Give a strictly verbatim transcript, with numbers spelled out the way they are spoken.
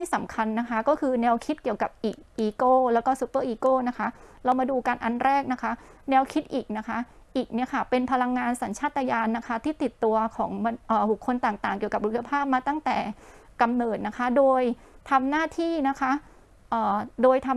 ที่สำคัญนะคะก็คือแนวคิดเกี่ยวกับอีโก้แล้วก็ซูเปอร์อีโก้นะคะเรามาดูกันอันแรกนะคะแนวคิดอีกนะคะอีกเนี่ยค่ะเป็นพลังงานสัญชาตญาณนะคะที่ติดตัวของบุคคลต่างๆเกี่ยวกับบุคลิกภาพมาตั้งแต่กำเนิดนะคะโดยทำหน้าที่นะคะโดยทำ